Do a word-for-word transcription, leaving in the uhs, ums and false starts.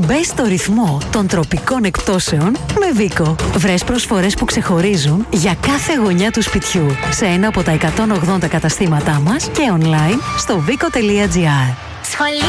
Μπες στο ρυθμό των τροπικών εκπτώσεων με Βίκο. Βρες προσφορές που ξεχωρίζουν για κάθε γωνιά του σπιτιού σε ένα από τα εκατόν ογδόντα καταστήματά μας και online στο βίκο τελεία τζι άρ.